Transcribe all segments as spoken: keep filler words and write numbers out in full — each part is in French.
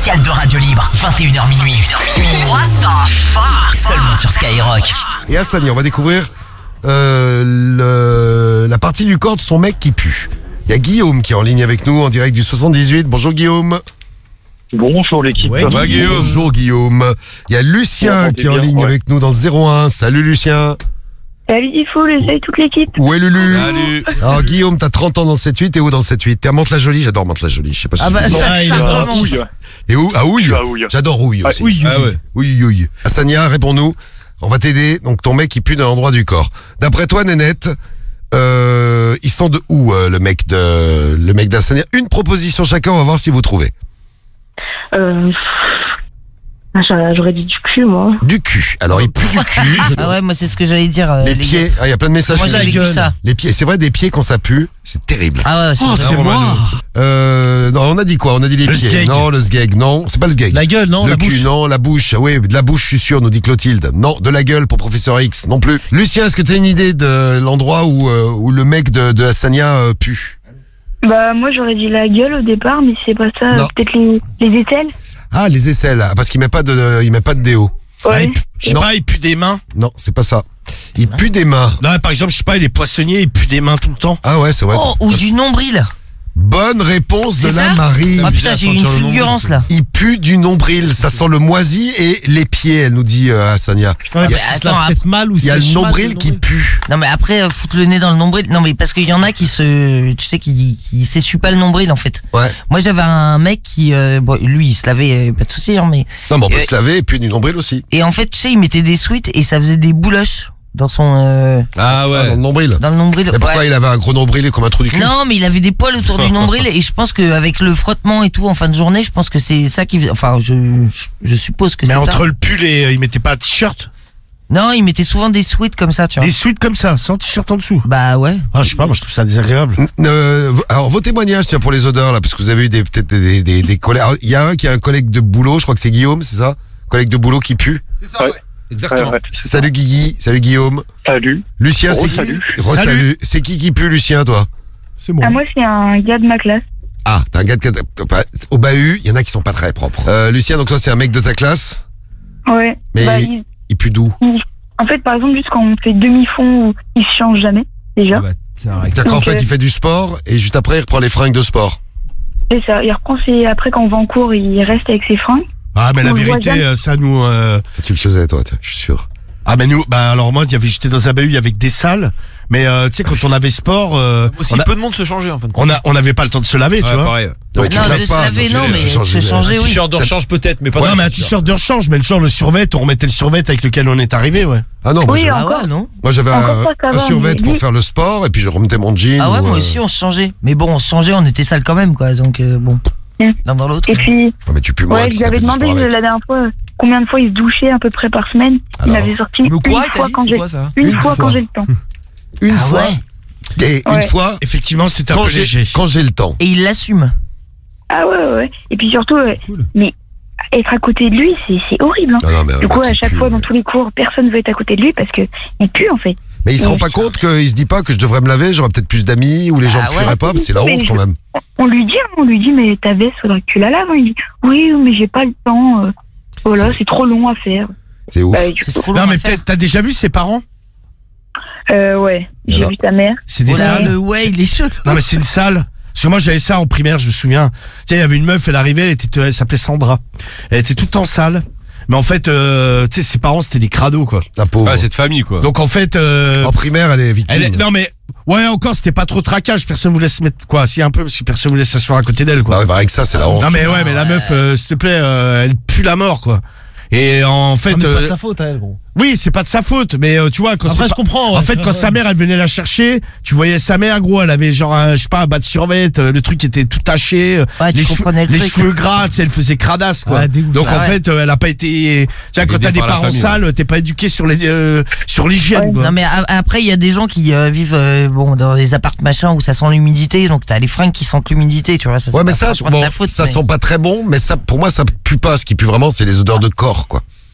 spécial de Radio Libre, vingt et une heures minuit. What the fuck? Seulement sur Skyrock. Et Hassani, on va découvrir euh, le, la partie du corps de son mec qui pue. Il y a Guillaume qui est en ligne avec nous en direct du soixante-dix-huit. Bonjour Guillaume. Bonjour l'équipe. Ouais, bah, Guillaume. Bonjour Guillaume. Il y a Lucien qui est en ligne ouais. avec nous dans le zéro un. Salut Lucien. Salut Tifo, salut toute l'équipe. Où est Lulu? Salut. Alors Guillaume, t'as trente ans dans le sept huit, t'es où dans le sept huit? T'es à Mantes-la-Jolie, j'adore Mantes-la-Jolie, je sais pas si Ah bah je ça, ça, ça commence. Et où? À Houille. J'adore Houille aussi. Oui, ah ouais. Oui, oui. Hassania, réponds-nous. On va t'aider. Donc ton mec il pue d'un endroit du corps. D'après toi, Nénette, euh, ils sont de où euh, le mec de le mec d'Hassania? Une proposition chacun, on va voir si vous trouvez. Euh... J'aurais dit du cul, moi. Du cul. Alors, il pue du cul. Ah ouais, moi, c'est ce que j'allais dire. Euh, les, les pieds. Ah, il y a plein de messages. Moi, j'ai vécu ça. Les pieds. C'est vrai, des pieds, quand ça pue, c'est terrible. Ah ouais, c'est, oh, c'est moi. Euh, non, on a dit quoi? On a dit les le pieds. Sgeg. Non, le sgeg. Non, c'est pas le sgeg. La gueule, non? Le la cul, bouche. non. La bouche. Oui, de la bouche, je suis sûr, nous dit Clotilde. Non, de la gueule pour Professeur X, non plus. Lucien, est-ce que tu as une idée de l'endroit où, euh, où le mec de, de Hassania euh, pue? Bah, moi, j'aurais dit la gueule au départ, mais c'est pas ça. Non. Peut-être les, les aisselles. Ah, les aisselles, parce qu'il met pas de, il met pas de déo. Ouais. Ah, il pue, je sais Non. pas, il pue des mains. Non, c'est pas ça. Il pue des mains. Non, par exemple, je sais pas, il est poissonnier, il pue des mains tout le temps. Ah ouais, c'est vrai. Oh, ou du nombril. Bonne réponse de C'est la ça Marie. Ah putain, j'ai eu une fulgurance là. Il pue du nombril, ça sent le moisi et les pieds, elle nous dit euh, Hassania. Ouais, mais attends, après- mal ou Il y a le nombril qui pue. Non mais après euh, foutre le nez dans le nombril. Non mais parce qu'il y en a qui se, tu sais, qui, qui s'essuient pas le nombril en fait. Ouais. Moi j'avais un mec qui, euh, bon, lui il se lavait, euh, pas de souci, hein, mais Non, mais on peut Euh, se laver et puis du nombril aussi. et en fait tu sais il mettait des sweats et ça faisait des bouloches dans son, euh, Ah Ah, ouais. dans le nombril. dans le nombril. Mais pourquoi Ouais. il avait un gros nombril comme un trou du cul? Non, mais il avait des poils autour du nombril et je pense qu'avec le frottement et tout en fin de journée, je pense que c'est ça qui, enfin, je, je, je suppose que Mais c'est entre ça. le pull et il mettait pas un t-shirt. Non, il mettait souvent des sweats comme ça, tu vois. Des suites comme ça, sans t-shirt en dessous. Bah ouais. Ah, je sais pas, moi je trouve ça désagréable. Euh, alors vos témoignages, tiens, pour les odeurs là, parce que vous avez eu des peut-être des, des, des collègues. Alors, il y a un qui a un collègue de boulot, je crois que c'est Guillaume, c'est ça? Collègue de boulot qui pue. C'est ça, ouais. Exactement. Ouais, ouais, c'est Salut Guigui, salut Guillaume. Salut. Lucien, Oh, c'est qui? salut. Re- Salut. salut. C'est qui qui pue, Lucien, toi? C'est bon. Ah, moi, c'est un gars de ma classe. Ah, t'as un gars de au bahut, il y en a qui sont pas très propres. Euh, Lucien, donc toi c'est un mec de ta classe, Ouais. mais Bah, il, il- il pue d'où? il- En fait, par exemple, juste quand on fait demi-fond, il se change jamais, déjà. C'est-à-dire qu'en Donc, fait euh, il fait du sport et juste après il reprend les fringues de sport. C'est ça. Il reprend ses... Après, quand on va en cours, il reste avec ses fringues. Ah, mais la On le voit vérité, jamais. euh, ça nous. euh, Tu le faisais toi, je suis sûr. Ah, mais nous, bah alors moi, il y avait- j'étais dans un bahut avec des salles. Mais euh, tu sais, quand on avait sport, euh, Aussi on a- peu de monde se changer en fin de compte. on a- on n'avait pas le temps de se laver, tu Ouais, vois. pareil. Ouais, tu Non, te de laves se pas, laver, donc, non, euh, mais tu changes se les- changer, oui. T-shirt de rechange peut-être, mais pas Ouais, de mais un t-shirt de rechange, mais le genre le survêt, on remettait le survêt avec lequel on est arrivé, ouais. Ah non, moi Oui, j'avais- Ah encore. ouais, non? moi, j'avais Encore un, ça, ça un va, survêt mais pour lui- faire le sport et puis je remettais mon jean. Ah ouais, ou, moi euh, aussi on se changeait. Mais bon, on se changeait, on était sale quand même, quoi. Donc euh, bon, Mm. l'un dans l'autre. Et puis, ouais, mais tu pues moins. ouais, que je si lui t'as avais fait du demandé sport avec. la dernière fois euh, combien de fois il se douchait à peu près par semaine. Alors, il m'avait sorti Mais une quoi, fois t'as dit, quand c'est j'ai quoi ça? une, Une fois fois. quand j'ai le temps. Une Ah fois. ouais. Et une Ouais. fois Effectivement, c'était un quand peu j'ai léger. quand j'ai le temps. Et il l'assume. Ah ouais, ouais, ouais. Et puis surtout, euh, mais être à côté de lui, c'est c'est horrible. Hein. Ah non, mais Du un coup, mec à qui chaque pue, fois, dans euh. tous les cours, personne veut être à côté de lui parce que il pue en fait. Mais il se rend Oui. pas compte qu'il se dit pas que je devrais me laver, j'aurais peut-être plus d'amis ou les gens Ah ne ouais. pueraient pas, c'est la Mais honte je- quand même. On lui dit, hein, on lui dit, mais ta veste, faudrait que tu la laves. Hein. Il dit, oui, mais j'ai pas le temps. euh, voilà, c'est trop long à faire. C'est ouf. Bah, du C'est coup, trop long Non, mais à faire. peut-être, t'as déjà vu ses parents? euh, ouais, j'ai Alors. vu ta mère. C'est des Oh là, salles. le ouais, il est chaud. Non, mais c'est une salle. Parce que moi, j'avais ça en primaire, je me souviens. Tu sais, il y avait une meuf, elle arrivait, elle était, elle s'appelait Sandra. Elle était toute en salle. Mais en fait, euh, tu sais, ses parents, c'était des crados, quoi. La pauvre. Ah, c'est de famille quoi. Donc, en fait, euh, En primaire, elle est victime. elle est- non, mais, ouais, encore, c'était pas trop traquage. Personne voulait se mettre, quoi. Si, un peu, parce que personne voulait s'asseoir à côté d'elle, quoi. Bah ouais, bah avec ça, c'est la honte. Non, mais ouais, mais la meuf, euh, s'il te plaît, euh, elle pue la mort, quoi. Et en fait, Ah, mais c'est pas de euh, sa faute à elle, gros. oui, c'est pas de sa faute, mais euh, tu vois, quand Après, c'est je pas- comprends. En ouais. fait, quand Ouais. sa mère, elle venait la chercher, tu voyais sa mère, gros, elle avait genre, un, je sais pas, un bas de survêt, euh, le truc était tout taché, euh, Ouais, tu les, cheveux, comprenais le les truc. cheveux gras, tu sais, elle faisait cradasse, quoi. Ouais, dégoûtant. Donc, Ah en ouais. fait, euh, elle a pas été, tu vois, quand Aidée t'as des par la parents famille, sales, t'es pas éduqué sur les, euh, sur l'hygiène, quoi. Non mais a- après il y a des gens qui euh, vivent euh, bon dans des appartements machin où ça sent l'humidité, donc t'as les fringues qui sentent l'humidité, tu vois. Ça, c'est Ouais, mais pas ça, franchement de bon, ta faute, ça mais- sent pas très bon, mais ça, pour moi, ça pue pas. Ce qui pue vraiment, c'est les odeurs de corps, quoi.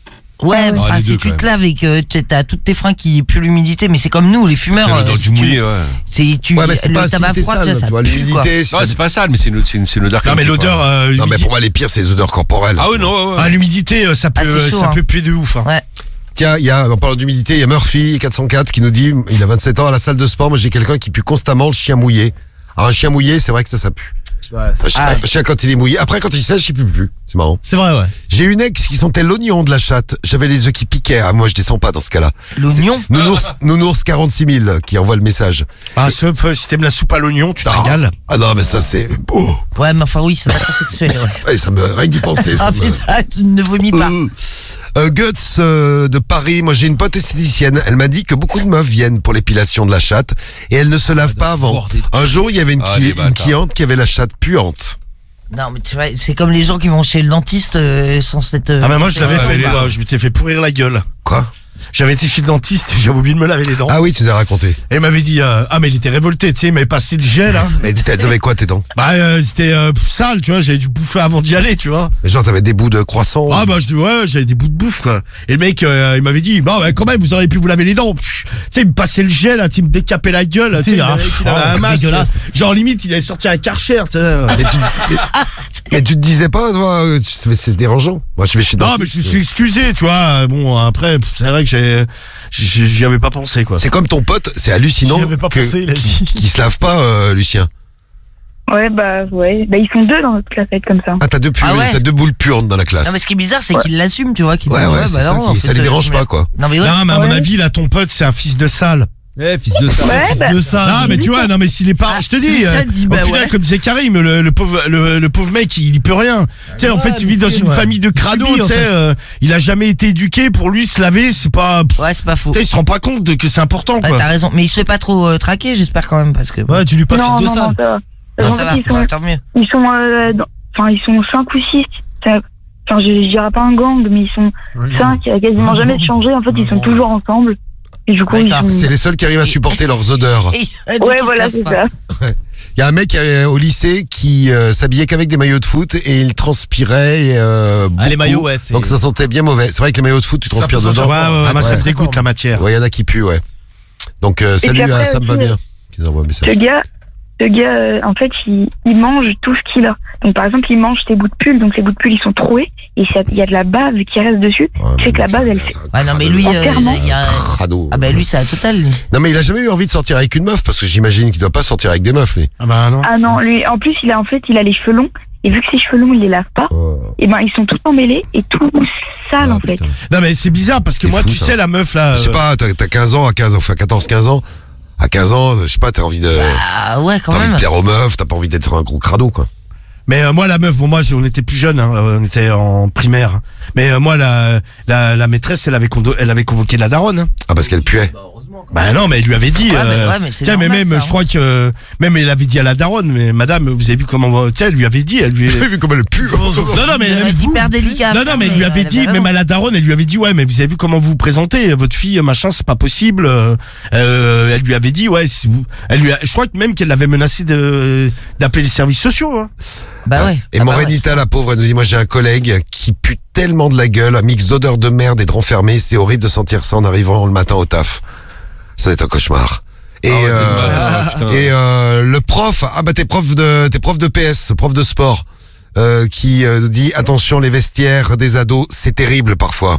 Ouais, mais Ah, enfin, les si deux, tu quand te laves et que t'as- t'as toutes tes fringues qui puent l'humidité, mais c'est comme nous, les fumeurs. Dans euh, du si tu- mouillé, ouais. C'est tu Ouais, mais c'est le pas tabac acidité froid, sale, tu vois, ça tu vois, pue, quoi. l'humidité. si Non, t'as- c'est pas sale, mais c'est une, c'est une, c'est une odeur. Non, mais qui me plaît l'odeur, pas. euh, Non, mais humidité- pour moi, les pires, c'est les odeurs corporelles. Ah oui, non, ouais, ouais. Ah, l'humidité, euh, ça peut, Ah, c'est euh, chaud, ça hein. peut puer de ouf. Hein. Ouais. Tiens, il y a, en parlant d'humidité, il y a Murphy quatre cent quatre qui nous dit, il a vingt-sept ans à la salle de sport, moi j'ai quelqu'un qui pue constamment le chien mouillé. Alors un chien mouillé, c'est vrai que ça, ça pue. Un chien, Ah. un chien, quand il est mouillé, après quand il sèche, il pue plus. C'est marrant. C'est vrai, ouais. J'ai une ex qui sentait l'oignon de la chatte. J'avais les œufs qui piquaient. Ah, moi je descends pas dans ce cas-là. L'oignon. Nounours, Nounours quarante-six mille qui envoie le message. Ah, sauf euh, si t'aimes la soupe à l'oignon, tu te Ah. régales. Ah non, mais ça c'est... Oh, Ouais, mais enfin, oui, c'est pas très sexuel. Ouais. ouais, ça me... Rien que d'y penser, ça Ah, me... putain, tu ne vomis pas. Euh, euh, Guts euh, de Paris, moi j'ai une pote esthéticienne, elle m'a dit que beaucoup de meufs viennent pour l'épilation de la chatte et elles ne se lavent pas avant. Un jour il y avait une, Ah, cli- les une bâtards. cliente qui avait la chatte puante. Non, mais tu vois, c'est comme les gens qui vont chez le dentiste euh, sans cette. euh, Ah, mais moi, je l'avais cette- fait une les fois. dents. Je m'étais fait pourrir la gueule. Quoi? J'avais été chez le dentiste et j'avais oublié de me laver les dents. Ah oui, tu nous as raconté. Et il m'avait dit, euh, ah, mais il était révolté, tu sais, il m'avait passé le gel, hein. Mais elles avaient quoi tes dents? Bah, euh, c'était euh, pff, sale, tu vois, j'avais dû bouffer avant d'y aller, tu vois. Mais genre t'avais des bouts de croissant. Ah, bah, je dis, ouais, j'avais des bouts de bouffe, quoi. Et le mec, euh, il m'avait dit, bah, ouais, quand même, vous auriez pu vous laver les dents. Pff, tu sais, il me passait le gel, là, tu sais, il me décapait la gueule, tu sais, Si, il ah, avait, il avait oh, un masque. dégueulasse. Genre, limite, il avait sorti un Karcher, tu sais. Mais tu, mais, mais tu te disais pas, toi, euh, tu- c'est dérangeant. Moi je vais chez le Non, mais dentiste. je me suis excusé, tu vois. Bon, après, pff, c'est vrai que j'ai, j'ai- j'y avais pas pensé, quoi. C'est comme ton pote, c'est hallucinant J'y avais pas que- pensé, il a dit. qu'il qu'il se lave pas, euh, Lucien. Ouais, bah, ouais. Bah, ils sont deux dans notre classette comme ça. Ah, t'as deux, pu- Ah ouais. t'as deux boules puantes dans la classe. Non, mais ce qui est bizarre, c'est Ouais. qu'il l'assume, tu vois. Qu'il Ouais, dit, ouais, c'est bah ça non, qui- en ça fait, les euh, dérange je pas, me- quoi. Non, mais ouais. Non, mais à mon Ouais. avis, là, ton pote, c'est un fils de sale. Eh, fils de ça. Ouais, bah, De ça. Non, mais tu vois, non, mais s'il est pas, Ah, je te dis, tout ça euh, dit, au bah final, ouais. comme disait Karim, le, le pauvre, le, le pauvre mec, il, il peut rien. Tu sais, en Ouais, fait, il vit dans miskin, une ouais. famille de crado, Subit, tu en sais, fait. euh, il a jamais été éduqué. Pour lui, se laver, c'est pas, tu Ouais, c'est pas faux. sais, il se rend pas compte de, que c'est important, Ouais, quoi. t'as raison. Mais il se fait pas trop euh, traquer, j'espère quand même, parce que. Ouais, tu lui pas non, fils de non, sale. non, ça va. Non, En ça fait, va. ils sont, Ouais, tant mieux. ils sont, euh, dans- enfin, ils sont cinq ou six. Ça- Enfin, je, je dirais pas un gang, mais ils sont cinq. Il y a quasiment jamais de changer. En fait, ils sont toujours ensemble. Et du coup, ils D'accord. sont... C'est les seuls qui arrivent à supporter leurs odeurs. Et, euh, donc, Ouais, il se voilà, lave c'est pas. ça. Il y a un mec euh, au lycée qui euh, s'habillait qu'avec des maillots de foot et il transpirait. Et, euh, Ah, les beaucoup. maillots, ouais, c'est. Donc ça sentait bien mauvais. C'est vrai que les maillots de foot, tu Ça transpires peut dedans. sentir Ouais, fort. ouais, Ah, moi, ça ouais. me dégoûte, la matière. Ouais, il y en a qui puent, ouais. Donc euh, puis salut après à Sam va aussi, bien. Qui nous envoie un message. Ce gars, ce gars, euh, en fait, il, il mange tout ce qu'il a. Donc, par exemple, il mange ses bouts de pull. Donc, ses bouts de pull, ils sont troués. Et ça- il y a de la bave qui reste dessus. Ouais, C'est mais que la ça, base, elle c'est fait- un Ouais, non, mais lui, crado. euh, Entièrement. il y a. Crado. Ah, bah lui, c'est la totale, lui. Non mais il a jamais eu envie de sortir avec une meuf parce que j'imagine qu'il doit pas sortir avec des meufs lui. Ah, bah, non. Ah non, lui, en plus, il a, en fait, il a les cheveux longs. Et vu que ses cheveux longs, il les lave pas, Oh. et ben, ils sont tout emmêlés et tout sales, en fait. Non, mais c'est bizarre parce que C'est moi, fou, tu ça. sais, la meuf, là. Je sais euh, pas, t'as t'as quinze ans à quinze, enfin quatorze quinze ans. À quinze ans, je sais pas, t'as envie de, Ah, ouais, quand t'as envie de même. plaire aux meufs, t'as pas envie d'être un gros crado quoi. Mais euh, moi, la meuf, bon, moi, j'ai- on était plus jeunes, hein, euh, on était en primaire. Mais euh, moi, la, la, la maîtresse, elle avait, condo- elle avait convoqué la daronne. Hein. Ah parce qu'elle puait. Bah non, mais elle lui avait dit. Ouais, mais- euh, ouais, mais c'est tiens, mais normal, même, ça, je hein. crois que même elle avait dit à la daronne, mais madame, vous avez vu comment, tu sais, elle lui avait dit, elle lui. Vous avez vu comme elle pue. non, non, mais Elle même est vous. hyper délicat. à Non, non, faire, mais elle lui avait elle dit, raison. même à la daronne, elle lui avait dit, ouais, mais vous avez vu comment vous vous présentez, votre fille, machin, c'est pas possible. Euh, euh, elle lui avait dit, ouais, si vous, elle lui, a- je crois que même qu'elle l'avait menacé de d'appeler les services sociaux. Hein. Bah ouais. Et Ah bah Morenita, ouais, la pauvre, elle nous dit, moi j'ai un collègue qui pue tellement de la gueule, un mix d'odeur de merde et de renfermé, c'est horrible de sentir ça en arrivant le matin au taf. Ça va être un cauchemar. Et, Ah ouais, euh, t'es mal, ah, putain. et euh, le prof, ah bah t'es prof de, t'es prof de P S, prof de sport, euh, qui euh, nous dit, attention les vestiaires des ados, c'est terrible parfois.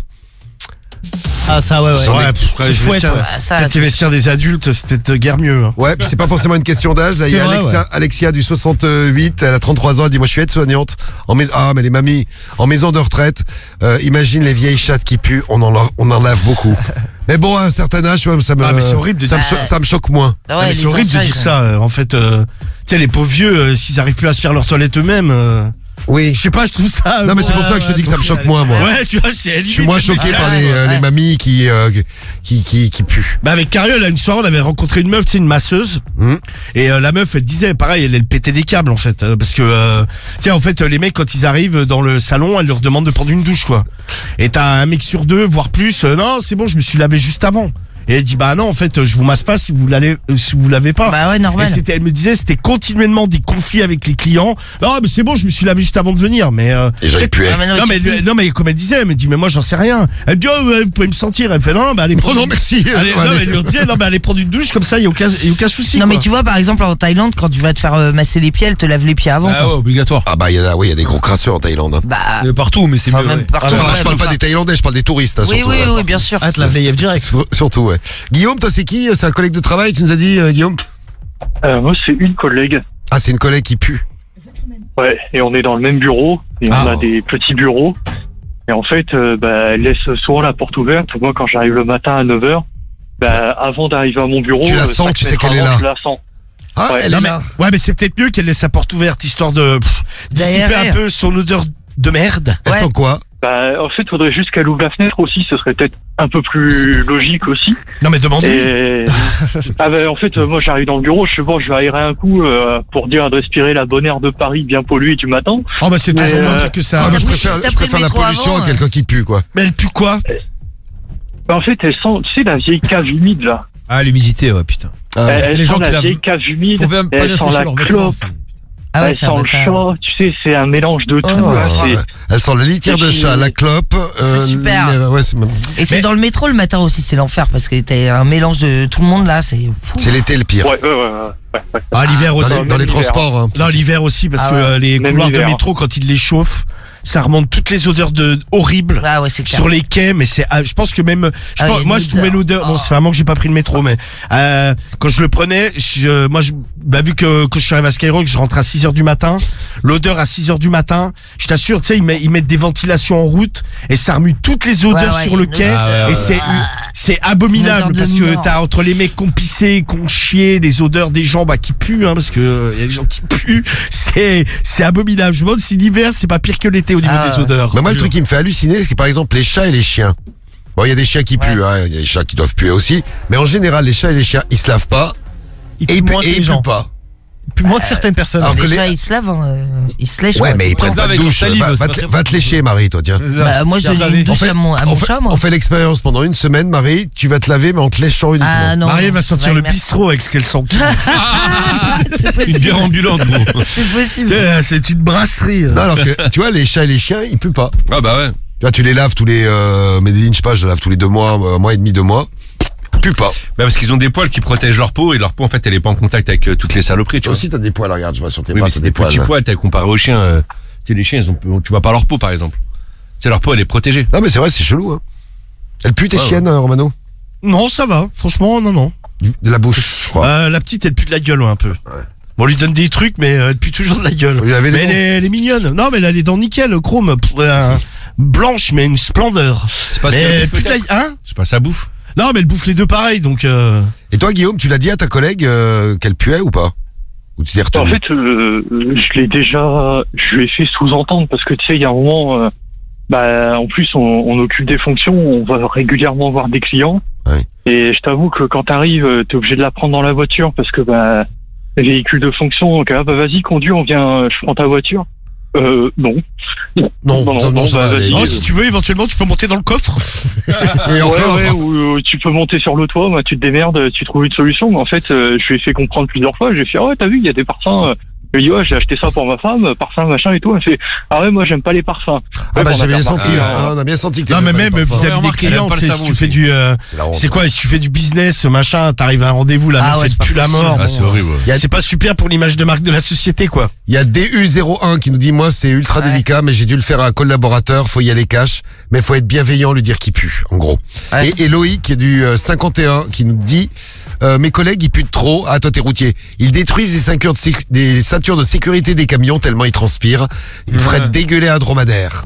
Ah, ça, ouais, ouais. J'en ai- Ouais, pff, C'est les chouette, vestiaires- ouais. Ah, ça, peut-être les vestiaires des adultes, c'est peut-être guère mieux. Hein. Ouais, puis c'est pas forcément une question d'âge. Là, il y a C'est vrai, Alexia, ouais. Alexia du soixante-huit, elle a trente-trois ans, elle dit, moi je suis aide-soignante. En mais... Ah, mais les mamies, en maison de retraite, euh, imagine les vieilles chattes qui puent, on en, lave, on en lave beaucoup. Mais bon, à un certain âge, tu vois, ça me, Ah, mais c'est horrible de ça, me dire- cho- ça me choque moins. Ah Ah, ouais, mais les c'est horrible de enchaînes, dire ça. euh, en fait, euh, tu sais, les pauvres vieux, euh, s'ils arrivent plus à se faire leur toilette eux-mêmes, euh, Oui. je sais pas, je trouve ça. euh, Non, mais c'est pour ça que je te dis que ça me choque moins, moi. Ouais, tu vois, c'est. Je suis moins choqué par les, euh, les mamies qui, euh, qui, qui, qui puent. Bah avec Cariole, une soirée, on avait rencontré une meuf, c'est une masseuse, Hum. et euh, la meuf, elle disait, pareil, elle, elle pétait des câbles en fait, euh, parce que, euh, tu sais, en fait, euh, les mecs quand ils arrivent dans le salon, elle leur demande de prendre une douche, quoi. Et t'as un mec sur deux, voire plus, euh, non, c'est bon, je me suis lavé juste avant. Et elle dit bah non en fait je vous masse pas si vous l'allez euh, si vous l'avez pas. Bah ouais, normal. Et c'était, elle me disait c'était continuellement des conflits avec les clients. Non mais c'est bon, je me suis lavé juste avant de venir, mais euh, Et j'avais pué. Ah, mais non, non tu mais peux- non mais comme elle disait, elle me dit mais moi j'en sais rien. Elle me dit oh, ouais, vous pouvez me sentir. Elle me fait non non bah allez Oh prendre non, une- merci. Allez, Allez. non, mais elle lui disait non mais allez prendre une douche comme ça y a aucun y a aucun souci. Non, quoi. mais tu vois, par exemple, en Thaïlande, quand tu vas te faire euh, masser les pieds, elle te lave les pieds avant. Ah quoi. ouais, obligatoire. Ah bah il y a, oui, il y a des gros crasseurs en Thaïlande. hein. Bah. Euh, Partout, mais c'est Enfin, mieux. même ouais. partout. Enfin, ouais, je parle mais pas des Thaïlandais, je parle des touristes. hein, Oui, surtout, oui, ouais. oui, bien sûr. Ah, te la V I F direct. Sur- Surtout, ouais. Guillaume, toi c'est qui? C'est un collègue de travail, tu nous as dit, euh, Guillaume? Euh, moi, c'est une collègue. Ah, c'est une collègue qui pue. Ouais, et on est dans le même bureau, et on Ah. a des petits bureaux. Et en fait, euh, bah, elle laisse souvent la porte ouverte. Moi, quand j'arrive le matin à neuf heures, bah, avant d'arriver à mon bureau, Tu la euh, sens, cinq tu sais mètres qu'elle est avant, là. Je la sens. Ah, Ouais, elle Non, est mais, là. ouais mais c'est peut-être mieux qu'elle laisse sa porte ouverte histoire de pff, dissiper D'aérer. un peu son odeur de merde. Elle Ouais. sent quoi? Bah, en fait, faudrait juste qu'elle ouvre la fenêtre aussi. Ce serait peut-être un peu plus logique aussi. Non mais demande-lui. Et ah bah, en fait, euh, moi, j'arrive dans le bureau. Je sais bon, je vais aérer un coup euh, pour dire de respirer la bonne air de Paris bien polluée du matin. Oh bah c'est Mais, toujours moins euh, pire que ça. Ah, moi, je oui, préfère, si t'as je pris préfère le la métro pollution avant, à quelqu'un qui pue, quoi. Mais elle pue quoi? Bah, en fait, elle sent, tu sais, la vieille cave humide là. Ah, l'humidité, ouais, putain. Ah, elle c'est elle les gens sent qui la lavent. vieille cave humide. Faut même et pas elle bien sent sécher la leurs vêtements. clope. ça. Ah ouais, elle ça sent va le ça. chat. Tu sais, c'est un mélange de tout. Oh, là, c'est- ouais. Elle sent la litière de chat, la clope. C'est super. les- ouais, c'est Et c'est Mais- dans le métro le matin aussi, c'est l'enfer parce que t'as un mélange de tout le monde là, c'est. c'est l'été le pire. Ouais, ouais, ouais, ouais, ouais, ouais. Ah l'hiver Dans aussi. les, même dans les l'hiver. transports. Hein. Non l'hiver aussi parce Ah que ouais. euh, les Même couloirs de l'hiver. métro quand ils les chauffent, ça remonte toutes les odeurs de horribles. Ah ouais, c'est clair. Sur les quais, mais c'est, ah, je pense que même, je Ah, pense- il y a moi une je trouvais odeur. l'odeur, bon Ah. c'est vraiment que j'ai pas pris le métro, mais euh, quand je le prenais, je, moi je, bah vu que quand je suis arrivé à Skyrock, je rentre à six heures du matin, l'odeur à six heures du matin, je t'assure, tu sais ils, met- ils mettent des ventilations en route et ça remue toutes les odeurs Ouais, ouais, sur le une quai Ah, ouais, et ouais, c'est, ouais. c'est Une abominable odeur de parce que mort. t'as entre les mecs qui ont pissé, qui ont chié, les odeurs des gens bah qui puent hein, parce que euh, y a des gens qui puent, c'est c'est abominable. Je me demande si l'hiver c'est pas pire que l'été au niveau Ah, des ouais. odeurs. Mais moi, le truc qui me fait halluciner, c'est que par exemple, les chats et les chiens. Bon, il y a des chiens qui puent, hein, il y a des chats qui doivent puer aussi. Mais en général, les chats et les chiens, ils se lavent pas Il et ils pue puent moins et que ils les gens. puent pas. Plus moins de certaines personnes. Alors que Les les- chats, ils se lavent, hein, euh, ils se lèchent. Ouais, quoi. mais ils Ouais, prennent ça pas de avec leur douche. salive, Va, c'est va pas te, très va te bon. lécher, Marie, toi, tiens. Bah, moi, je donne une On douche fait, à mon, à on mon fait- chat, moi. on fait l'expérience pendant une semaine, Marie. Tu vas te laver, mais en te léchant uniquement. Ah non. Marie va sentir Ouais, le merci. bistrot avec ce qu'elle sent. C'est Une possible. bière ambulante, gros. C'est possible. C'est c'est une brasserie. Non, alors que, tu vois, les chats et les chiens, ils puent pas. Ah, bah ouais. Tu vois, tu les laves tous les, euh, Medellin, je sais pas, je les lave tous les deux mois, un mois et demi, deux mois. Ils puent pas. Bah, parce qu'ils ont des poils qui protègent leur peau et leur peau, en fait, elle est pas en contact avec euh, toutes les saloperies, tu Toi vois. aussi, t'as des poils, regarde, je vois sur tes Oui, bras, mais t'as c'est des des petits poils. poils, t'as comparé aux chiens. euh, Tu sais, les chiens, ils ont, tu vois pas leur peau, par exemple. Tu sais, leur peau, elle est protégée. Non, mais c'est vrai, c'est chelou, hein. Elle pue tes Ouais, chiennes, euh, Romano? Non, ça va. Franchement, non, non. De la bouche, je crois. Euh, la petite, elle pue de la gueule, ouais, un peu. Bon, on lui donne des trucs, mais euh, elle pue toujours de la gueule. Faut lui laver les Mais elle dents. est, elle est mignonne. Non, mais elle a les dents nickel, chrome, pff, euh, blanche, mais une splendeur. C'est pas ce Mais qu'elle elle bouffe, pue de la, peut-être. hein? C'est pas sa bouffe. Non, mais elle bouffe les deux pareils, donc, euh... Et toi, Guillaume, tu l'as dit à ta collègue euh, qu'elle puait ou pas? Ou tu t'es retenu? En fait, euh, je l'ai déjà, je lui ai fait sous-entendre parce que tu sais, il y a un moment, euh, bah, en plus, on, on occupe des fonctions, on va régulièrement voir des clients. Ouais. Et je t'avoue que quand t'arrives, euh, t'es obligé de la prendre dans la voiture parce que bah, véhicule de fonction, donc ah, bah vas-y, conduis, on vient, je prends ta voiture. Euh, non. Non, non, non, ça bah, va vas-y. aller. non, si tu veux, éventuellement, tu peux monter dans le coffre. Et Ouais, encore. ouais, ou euh, tu peux monter sur le toit, bah, tu te démerdes, tu trouves une solution. Mais en fait, euh, je lui ai fait comprendre plusieurs fois. J'ai fait, ah ouais, t'as vu, il y a des parfums. euh. Je lui ai dit, ouais, j'ai acheté ça pour ma femme, euh, parfum, machin et tout. Elle fait, ah ouais, moi, j'aime pas les parfums. Ah Ouais, bah on a j'avais bien senti, remarqué, hein, hein. on a bien senti que Non, t'aimais mais pas même les parfums. vis-à-vis des remarqué, elle clients, aime pas tu le sais, si savon tu fais aussi. du, euh, C'est la honte. c'est quoi, si tu fais du business, machin, t'arrives à un rendez-vous, la Ah meuf, ouais, elle c'est pas pue la possible. mort. Ah, c'est horrible. ouais. Y a- C'est pas super pour l'image de marque de la société, quoi. Il y a D U zéro un qui nous dit, moi c'est ultra Ouais. délicat, mais j'ai dû le faire à un collaborateur, faut y aller cash, mais faut être bienveillant, lui dire qu'il pue, en gros. Ouais. Et, et Loïc qui est du euh, cinquante et un qui nous dit, euh, mes collègues ils puent trop, ah toi t'es routier, ils détruisent des ceintures de, sécu- des ceintures de sécurité des camions tellement ils transpirent, ils feraient Ouais. dégueuler un dromadaire.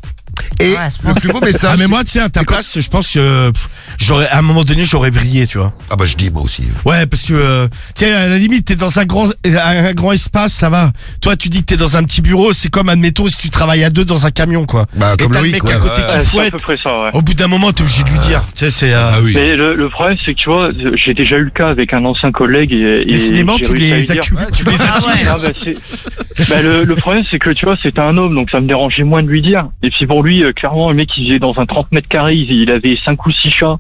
Et Ouais, à ce le plus beau message, Ah, mais c'est- moi, tu sais, à ta c'est quoi place, je pense que, pff, j'aurais, à un moment donné, j'aurais vrillé, tu vois. ah bah je dis moi aussi. Ouais, parce que, euh, tu sais, à la limite, t'es dans un grand, un grand espace, ça va. Toi, tu dis que t'es dans un petit bureau, c'est comme, admettons, si tu travailles à deux dans un camion, quoi. Bah Et comme t'as le Loïc, mec ouais. à côté ouais. qui Ouais, c'est à fouette. peu près ça, ouais. Au bout d'un moment, t'es obligé de lui dire. Tu sais, c'est, euh, Ah oui. Mais le, le problème, c'est que tu vois, j'ai déjà eu le cas avec un ancien collègue et, et décidément, j'ai tu réussi à lui les dire- accumules, tu les Ah attires. ouais. Ah bah, c'est- bah, le, le problème, c'est que tu vois, c'était un homme, donc ça me dérangeait moins de lui dire. Et puis pour lui, euh, clairement, le mec, il vivait dans un trente mètres carrés, il, il avait cinq ou six chats.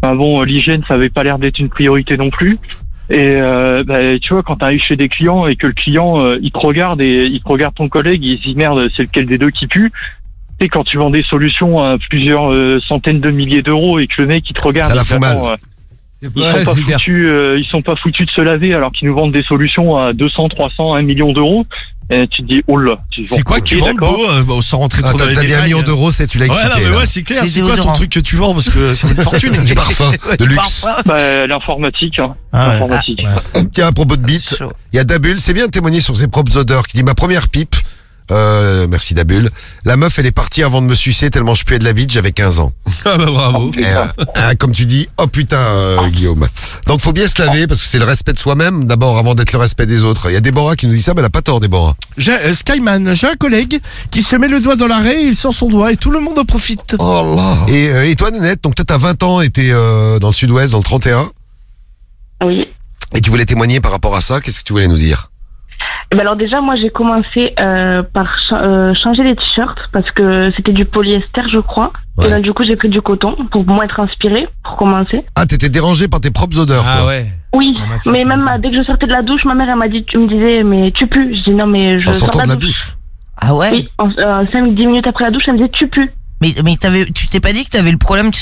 Ben bon, l'hygiène, ça avait pas l'air d'être une priorité non plus. Et euh, bah, tu vois, quand tu arrives chez des clients et que le client, euh, il te regarde et il te regarde ton collègue, il se dit merde, c'est lequel des deux qui pue. Tu sais, quand tu vends des solutions à plusieurs euh, centaines de milliers d'euros et que le mec, il te regarde... Ça la fout mal. Euh, ils, sont pas foutus, euh, ils sont pas foutus de se laver alors qu'ils nous vendent des solutions à deux cents, trois cents, un million d'euros. Et tu te dis, oh là. C'est quoi que tu vends, Beau, euh, bon, sans rentrer trop ah, dans les détails. T'as dit un million d'euros, c'est tu l'as excité. Ouais, non, mais ouais, c'est clair. C'est quoi ton truc que tu vends? Parce que c'est une fortune. Du parfum, de luxe. Bah, l'informatique. Hein. Ah ouais. L'informatique. Ah, ouais. Tiens, à propos de bite, il y a Dabul, c'est bien de témoigner sur ses propres odeurs, qui dit ma première pipe. Euh, merci Dabul. La meuf, elle est partie avant de me sucer tellement je puais de la bite, j'avais quinze ans. Ah bah bravo. Et, euh, hein, comme tu dis, oh putain, euh, Guillaume. Donc faut bien se laver parce que c'est le respect de soi-même d'abord avant d'être le respect des autres. Il y a Déborah qui nous dit ça, mais elle a pas tort, Déborah. J'ai, euh, Skyman, j'ai un collègue qui se met le doigt dans l'arrêt, il sort son doigt et tout le monde en profite. Oh là. Et, euh, et toi, Nénette, donc toi t'as vingt ans et t'es euh, dans le sud-ouest, dans le trente et un. Oui. Et tu voulais témoigner par rapport à ça, qu'est-ce que tu voulais nous dire? Ben alors déjà, moi, j'ai commencé euh, par ch euh, changer les t-shirts parce que c'était du polyester, je crois. Ouais. Et là, du coup, j'ai pris du coton pour moins transpirer, pour commencer. Ah, t'étais dérangé par tes propres odeurs, Ah toi. ouais. Oui, mais même euh, dès que je sortais de la douche, ma mère, elle m'a dit, tu me disais, mais tu pues. Je dis non, mais je En sors sortant de la douche. douche. Ah ouais? Oui, en, euh, cinq dix minutes après la douche, elle me disait, tu pues. Mais, mais t'avais, tu t'es pas dit que t'avais le problème,